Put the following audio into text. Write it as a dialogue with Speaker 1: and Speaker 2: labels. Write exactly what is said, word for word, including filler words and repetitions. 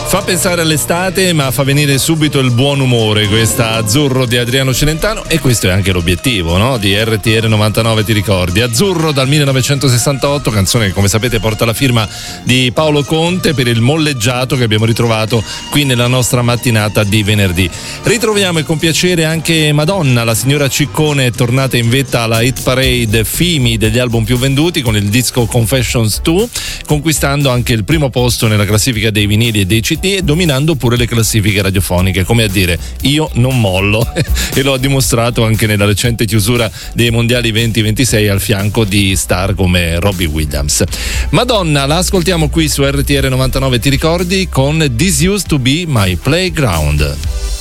Speaker 1: Fa pensare all'estate, ma fa venire subito il buon umore questa Azzurro di Adriano Celentano, e questo è anche l'obiettivo, no? Di R T R novantanove, ti ricordi? Azzurro dal millenovecentosessantotto, canzone che come sapete porta la firma di Paolo Conte per il molleggiato che abbiamo ritrovato qui nella nostra mattinata di venerdì. Ritroviamo con piacere anche Madonna, la signora Ciccone è tornata in vetta alla hit parade Fimi degli album più venduti con il disco Confessions due, conquistando anche il primo posto nella classifica dei vinili e dei C D e dominando pure le classifiche radiofoniche, come a dire io non mollo e lo ha dimostrato anche nella recente chiusura dei mondiali venti ventisei al fianco di star come Robbie Williams. Madonna la ascoltiamo qui su R T R novantanove, ti ricordi, con This Used to Be My Playground.